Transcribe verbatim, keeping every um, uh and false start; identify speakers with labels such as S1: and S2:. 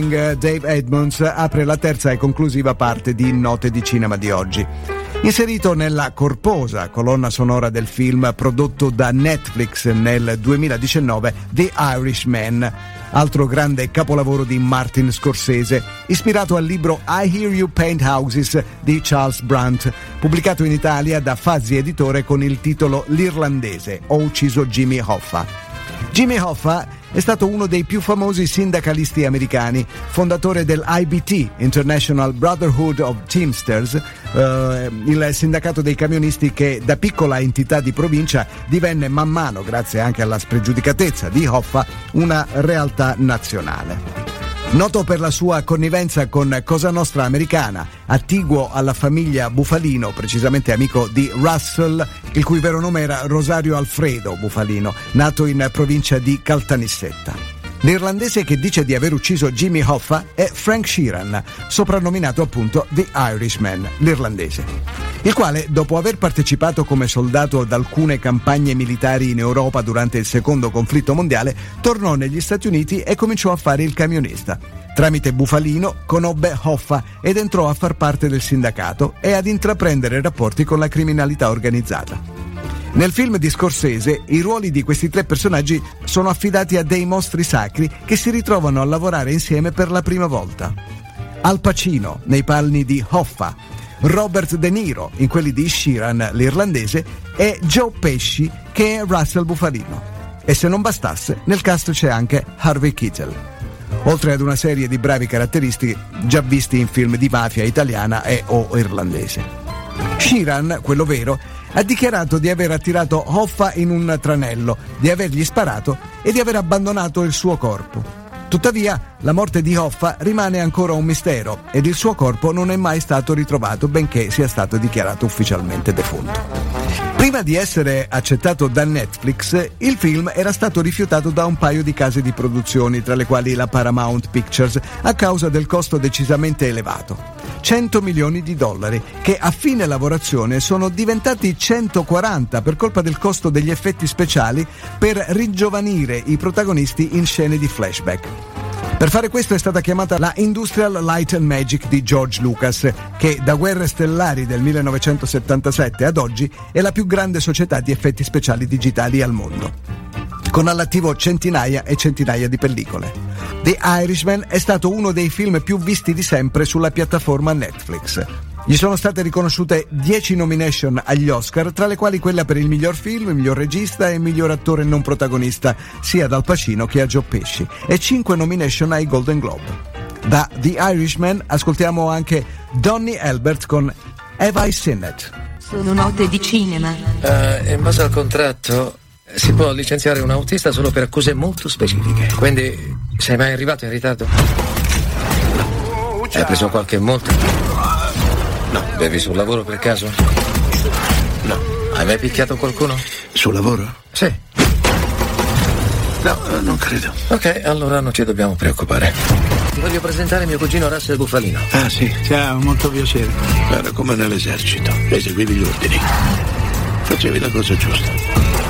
S1: Dave Edmunds apre la terza e conclusiva parte di Note di cinema di oggi. Inserito nella corposa colonna sonora del film prodotto da Netflix nel duemiladiciannove, The Irishman, altro grande capolavoro di Martin Scorsese, ispirato al libro I Hear You Paint Houses di Charles Brunt, pubblicato in Italia da Fazzi Editore con il titolo L'Irlandese, Ho ucciso Jimmy Hoffa. Jimmy Hoffa è stato uno dei più famosi sindacalisti americani, fondatore del I B T, International Brotherhood of Teamsters, eh, il sindacato dei camionisti che da piccola entità di provincia divenne man mano, grazie anche alla spregiudicatezza di Hoffa, una realtà nazionale. Noto per la sua connivenza con Cosa Nostra americana, attiguo alla famiglia Bufalino, precisamente amico di Russell, il cui vero nome era Rosario Alfredo Bufalino, nato in provincia di Caltanissetta. L'irlandese che dice di aver ucciso Jimmy Hoffa è Frank Sheeran, soprannominato appunto The Irishman, l'irlandese, il quale, dopo aver partecipato come soldato ad alcune campagne militari in Europa durante il secondo conflitto mondiale, tornò negli Stati Uniti e cominciò a fare il camionista. Tramite Bufalino conobbe Hoffa ed entrò a far parte del sindacato e ad intraprendere rapporti con la criminalità organizzata. Nel film di Scorsese i ruoli di questi tre personaggi sono affidati a dei mostri sacri che si ritrovano a lavorare insieme per la prima volta. Al Pacino nei panni di Hoffa, Robert De Niro in quelli di Sheeran, l'irlandese, e Joe Pesci che è Russell Bufalino. E se non bastasse, nel cast c'è anche Harvey Keitel, oltre ad una serie di bravi caratteristi già visti in film di mafia italiana e o irlandese. Sheeran, quello vero, ha dichiarato di aver attirato Hoffa in un tranello, di avergli sparato e di aver abbandonato il suo corpo. Tuttavia, la morte di Hoffa rimane ancora un mistero ed il suo corpo non è mai stato ritrovato, benché sia stato dichiarato ufficialmente defunto. Prima di essere accettato da Netflix, il film era stato rifiutato da un paio di case di produzioni, tra le quali la Paramount Pictures, a causa del costo decisamente elevato. cento milioni di dollari, che a fine lavorazione sono diventati centoquaranta per colpa del costo degli effetti speciali per ringiovanire i protagonisti in scene di flashback. Per fare questo è stata chiamata la Industrial Light and Magic di George Lucas, che da Guerre Stellari del millenovecentosettantasette ad oggi è la più grande società di effetti speciali digitali al mondo, con all'attivo centinaia e centinaia di pellicole. The Irishman è stato uno dei film più visti di sempre sulla piattaforma Netflix. Gli sono state riconosciute dieci nomination agli Oscar, tra le quali quella per il miglior film, il miglior regista e il miglior attore non protagonista, sia ad Al Pacino che a Joe Pesci, e cinque nomination ai Golden Globe. Da The Irishman ascoltiamo anche Donny Elbert con Have I Seen It?
S2: Sono note di cinema.
S3: Uh, in base al contratto si può licenziare un autista solo per accuse molto specifiche. Quindi, sei mai arrivato in ritardo? Hai preso qualche multa? No. Bevi sul lavoro per caso? No. Hai mai picchiato qualcuno?
S4: Sul lavoro?
S3: Sì.
S4: No, non credo.
S3: Ok, allora non ci dobbiamo preoccupare. Ti voglio presentare mio cugino Russell Bufalino.
S4: Ah sì, ciao, molto piacere. Era come nell'esercito, eseguivi gli ordini. Facevi la cosa giusta.